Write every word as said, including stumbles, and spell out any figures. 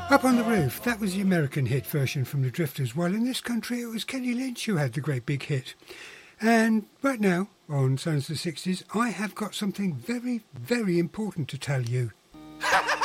Up on the Roof, that was the American hit version from the Drifters, while in this country it was Kenny Lynch who had the great big hit. And right now, on Sounds of the sixties, I have got something very, very important to tell you.